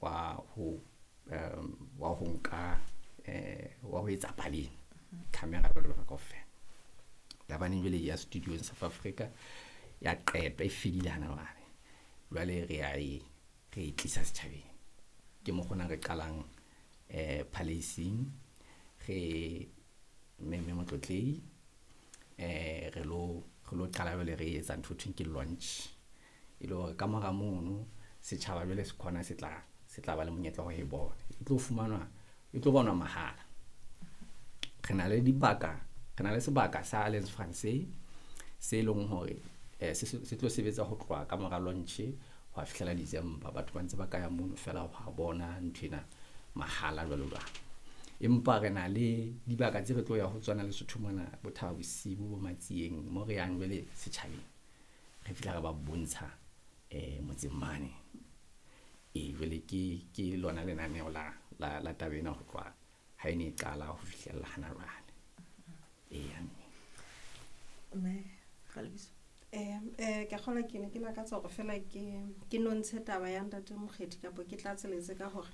wa ho nka wa ho etsa paleng camera lo ka ofela la bana jwale ya studio in South Africa ya qeta e fedile hana bana jwale re tlisa setjhabeng ke mo gona re qalang Palising re meme motlotlei re lo qala jwale re etsa ntho thweng ke launch ilo ka mora mono setjhaba jwale se khona se tla ba le monyetla wa ho e bona e tlo bonwa mahala re na le sebaka sa Alliance Française se leng hore se tlo sebetsa ho tloha ka mora launch ho fihlela December batho ba ntse ba ka ya mono fela ho bona nthina mahala jwalo empa re na le dibaka tse re tlo ya ho tswana le Sotho mona Bothaba Bosibu bo Matsieng mo re yang jwale setjhabeng re fihla re ba bontsha Motsemane jwale ke lona lenaneo la tabena ho tloha ha ene e qala ho fihlella hana jwale mme Kgalebiso ke kgola ke ne ke la ka tsa go fela ke nontshe taba ya ntate Mokgethi kapo ke tla tseletse ka hore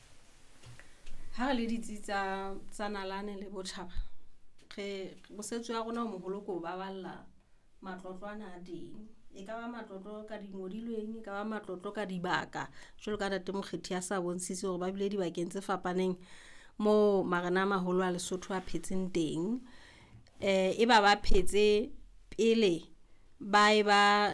ha le ditsitsa tsa nalane le botjhaba re bosetso ya rona o moholo ko ba balla matlotlwana a ding e ka ba matlotlo ka dingodilweng e ka ba matlotlo ka dibaka jwalo ka ntate Mokgethi a sa bontshitse hore ba bile dibakeng tse fapaneng mo marena maholo a Lesotho a phetseng teng e ba phetse pele ba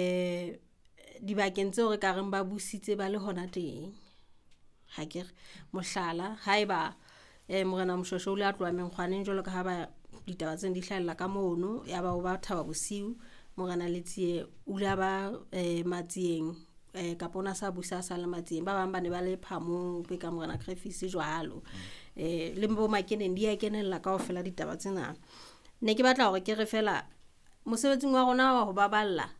dibakeng tseo re ka reng ba busitse ba le hona teng ha ke mohlala haeba morena Moshweshwe o le a tloa Menkgwaneng jwalo ka ha ba ditaba tseng di hlahella ka mono ya ba o ba Thaba Bosiu morena Letsie o la ba Matsieng ka pona sa busa sa le Matsieng ba bang ba ne ba le Phamong be ka morena Crefisi jwalo le mbo Makeneng di a kenella ka ofela ditaba tsena ne ke batla hore ke re fela mosebetsing wa rona wa ho baballa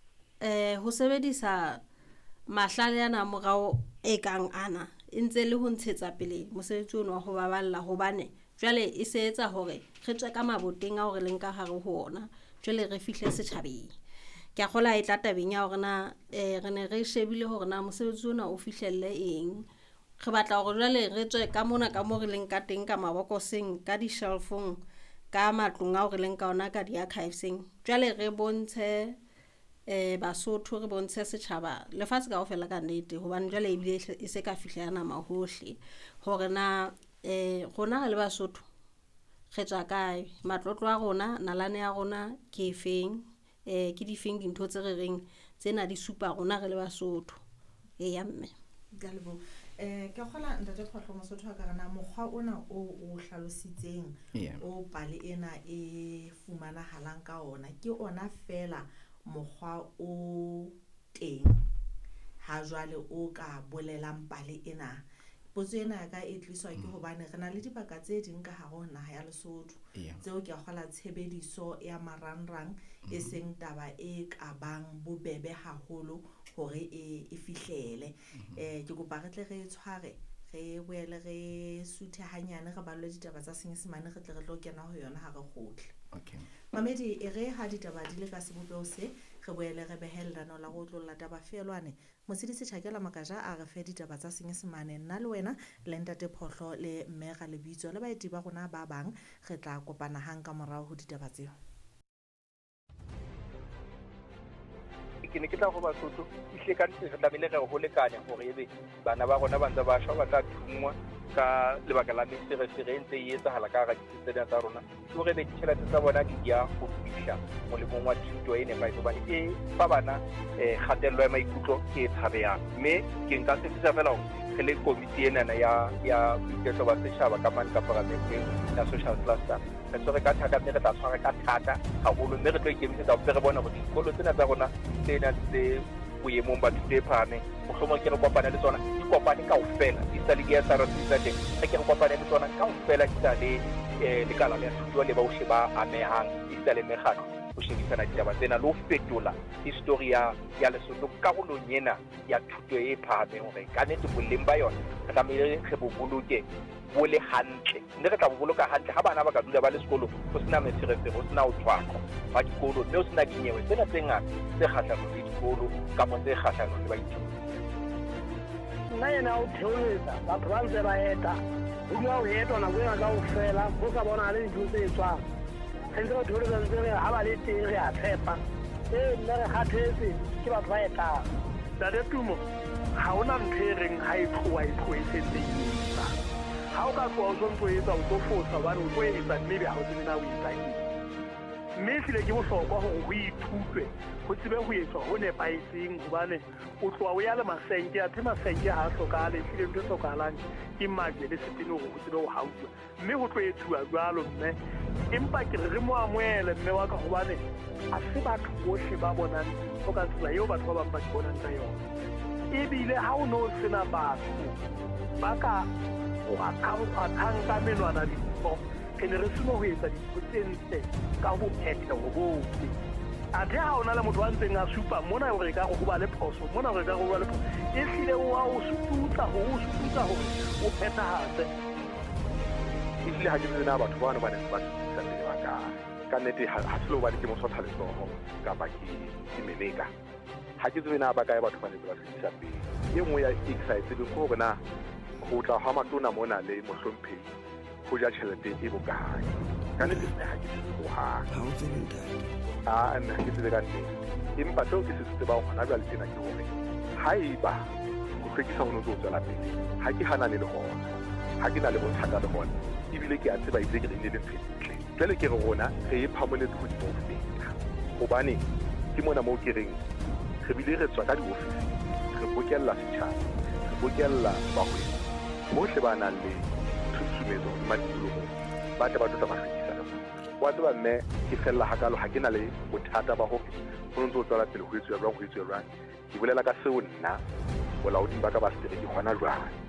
ho sebedisa mahlale ana morao e kang ana ntse le ho ntshetsa pele mosebetsi ona wa ho baballa hobane jwale e se etsa hore re tswe ka maboteng a hore le nka hare ho ona jwale re fihle setjhabeng ke a kgola e tla tabeng ya hore na re ne re shebile hore na mosebetsi ona o fihlelle eng re batla hore jwale re tswe ka mona ka mo re leng ka teng ka mabokoseng ka di shelfong ka matlong a hore leng ka ona ka di archiveseng jwale re bontshe Basotho re bontshe setjhaba lefatshe ka ofela ka nnete hobane jwale ebile e se ka fihlana mahohle hore na rona re le Basotho re tswa kae matlotlo a rona nalane ya rona ke efeng ke di feng dintho tse re reng tsena di supa rona re le Basotho ya mme ka lebo ke kgola ntate Phohlo Mosotho ka rena mokgwa ona o hlalositseng o pale ena e fumana halang ka ona ke ona fela mokgwa o teng ha jwale o ka bolelang pale ena potso ena ka e tliswa ke hobane re na le dibaka tse ding ka hare ho naha ya Lesotho tseo ke a kgola tshebediso ya marangrang e seng taba e ka bang bobebe haholo hore e fihlele ke kopa re tle re tshware re boele re suthe hanyane re balwe ditaba tsa Senyesemane re tle re tlo kena ho yona ha re kgotle mamedi e re ha ditaba di le ka sebopeo se re boele re behella no la go tlolla taba felwane Motshedisi Tjhakela Makaja a re fe ditaba tsa Senyesemane nna le wena le ntate Phohlo le mme Kgalebitso le baeti ba rona ba bang re tla kopana hang ka morao ho ditaba tseo ke ne ke tla go Basotho ihle ka ntse re tlamehile re go lekanya hore ebe bana ba rona ba ntse ba shwa ba ka thungwa ka lebaka la mesere ntse e etsahala ka ga ditsela tsa rona hore be ditšhelete tsa bona di ya go fihla molemong wa thuto e nepagetse hobane e fa bana kgatello ya maikutlo ke tshabeyang mme ke nka se fisa fela hore re le komiti enana ya boiketlo ba setšhaba ka mane ka paramenteng ya social cluster re tsore ka thata mme re tla tshwara ka thata haholo mme re tlo ikemisetsa go re bona gore dikolo tsena tsa rona tsena le boemong ba thuto e phahameng mohlomong ke re kopane le tsona di kopane kaofela di sa le ke ya sa ratisa teng re ke re kopane le tsona kaofela di sa le lekala la thuto le baohle ba amehang di sa le mekgatlo ho shebisana ditaba tsena le ho fetola history ya Lesotho karolong ena ya thuto e phahameng hore ka nnete boleng ba yona re tlamehile re bo boloke bo le hantle mme re tla bo boloka hantle ha bana ba ka dula ba le sekolo ho sena meferefere ho sena ho tshwako ba dikolo mme ho sena dinyewe tsena tse ngata tse kgahlanong le dikolo kapa tse kgahlanong le baithuti nna ena o theoletsa batho ba ntse ba eta ho dula ho etwa nako ena kaofela ho sa bona le dintho tse etswang re ntse re theoletsa ntse re ha ba le teng re a tshepa nna re kgathetse ke batho ba etang Ntate Tumo ha ona ntho e reng ha e tloha e tloetse ha o ka tloha o sontso etsa o tlo fosa hobane o tlo etsa maybe ha o tsebe na o etsa eng mme ehlile ke bohlokwa hore ho ithutwe ho tsebe ho etswa ho nepahetseng hobane o tloha o ya le masenke athe masenke ha a hlokahale ehlile ntho e hlokahalang ke magle le setene hore ho tsebe ho hauwa mme ho tlo etsuwa jwalo mme empa ke re mo amohele mme wa ka hobane ha se batho bohle ba bonang ho ka tsela eo batho ba bang ba di bonang ka yona ebile ha o no sena batho ba ka o akhanka menwana dintho ke ne re seno ho etsa dintho tse ntle ka bophethe bohle athe ha o na le motho wa ntseng a supa mona hore ka go ba le phoso mona hore ka go ba le phoso ehlile wa o suputsa hore o phethahatse ehlile ha ke tsena batho ba ne ba tsitsa pele ba ka nnete ha se lo ba ke mosotha le soho kapa ke meneka ha ke tsena ba kae batho ba ne ba tsitsa pele ye nngwe ya excited go bona go tla ha matona mona le mohlomphehi go ja tšhelete e bokae ka nnete ha ke go ha o tsene ntate nna ke tsebe ka nnete empa seo ke se tsebang hona jwale tjena ke hore ha eba go hlwekisa ho no tlo tswela pele ha ke hana le hona ha ke na le bothata le hona ebile ke a tseba itse ke re le ntse jwale ke re rona re e phamoletse ho di feta hobane ke mona moo ke reng re bile re tswa ka diofisi re bokella setjhaba re bokella bahwebi bohle ba nang le tshusumetso madulong ba tle ba tlotla ba hlwekisa le wa tseba mme ke fella hakalo ha ke na le bothata ba hore ho ntse o tswela pele ho etsuwa jwang ke bolela ka seo nna bolaoding ba ka ba setereke hona jwale